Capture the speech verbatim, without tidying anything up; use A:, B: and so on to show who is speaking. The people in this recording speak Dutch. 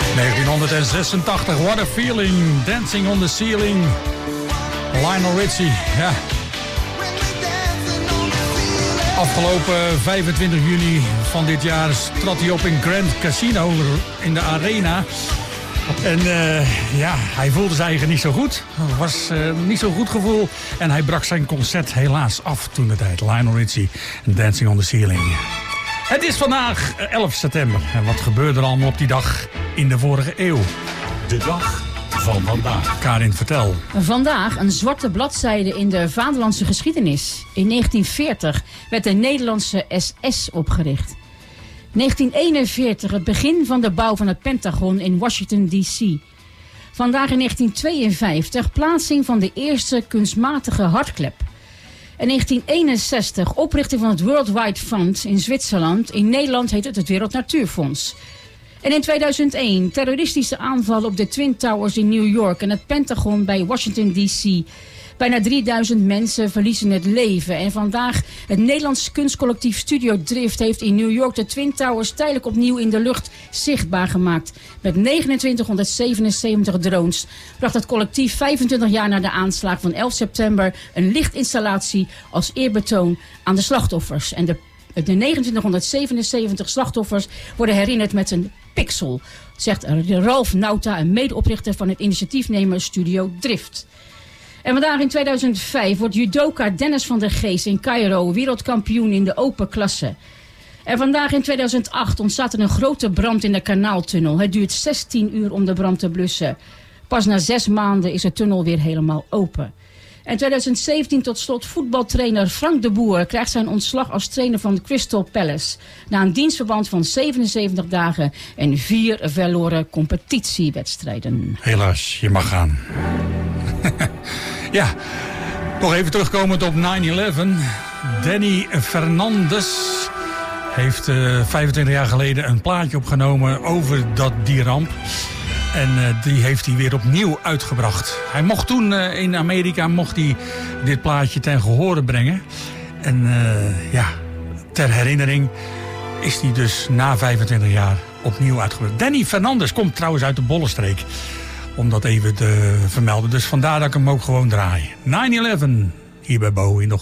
A: negentienhonderdzesentachtig, What a Feeling, Dancing on the Ceiling. Lionel Richie, ja. Afgelopen vijfentwintig juni van dit jaar trad hij op in Grand Casino in de Arena. En uh, ja, hij voelde zijn eigen niet zo goed. Het was uh, niet zo'n goed gevoel. En hij brak zijn concert helaas af toen de tijd. Lionel Richie en Dancing on the Ceiling. Het is vandaag elf september. En wat gebeurde er allemaal op die dag in de vorige eeuw?
B: De dag van vandaag.
A: Karin, vertel.
C: Vandaag een zwarte bladzijde in de vaderlandse geschiedenis. In negentien veertig werd de Nederlandse S S opgericht. negentien eenenveertig, het begin van de bouw van het Pentagon in Washington D C. Vandaag in negentien tweeënvijftig, plaatsing van de eerste kunstmatige hartklep. In negentien eenenzestig, oprichting van het World Wide Fund in Zwitserland. In Nederland heet het het Wereld Natuurfonds. En in tweeduizend één, terroristische aanval op de Twin Towers in New York en het Pentagon bij Washington D C. Bijna drieduizend mensen verliezen het leven. En vandaag het Nederlands kunstcollectief Studio Drift heeft in New York de Twin Towers tijdelijk opnieuw in de lucht zichtbaar gemaakt. Met negenentwintighonderdzevenenzeventig drones bracht het collectief vijfentwintig jaar na de aanslag van elf september een lichtinstallatie als eerbetoon aan de slachtoffers. En de, de negenentwintighonderdzevenenzeventig slachtoffers worden herinnerd met een pixel, zegt Ralf Nauta, een medeoprichter van het initiatiefnemer Studio Drift. En vandaag in tweeduizend vijf wordt judoka Dennis van der Geest in Cairo wereldkampioen in de open klasse. En vandaag in tweeduizend acht ontstaat er een grote brand in de kanaaltunnel. Het duurt zestien uur om de brand te blussen. Pas na zes maanden is de tunnel weer helemaal open. En tweeduizend zeventien tot slot, voetbaltrainer Frank de Boer krijgt zijn ontslag als trainer van Crystal Palace. Na een dienstverband van zevenenzeventig dagen en vier verloren competitiewedstrijden.
A: Helaas, je mag gaan. Ja, nog even terugkomend op nine eleven. Danny Fernandes heeft uh, vijfentwintig jaar geleden een plaatje opgenomen over dat, die ramp. En uh, die heeft hij weer opnieuw uitgebracht. Hij mocht toen uh, in Amerika mocht hij dit plaatje ten gehore brengen. En uh, ja, ter herinnering is hij dus na vijfentwintig jaar opnieuw uitgebracht. Danny Fernandes komt trouwens uit de Bollenstreek. Om dat even te vermelden. Dus vandaar dat ik hem ook gewoon draai. nine eleven hier bij Bo in de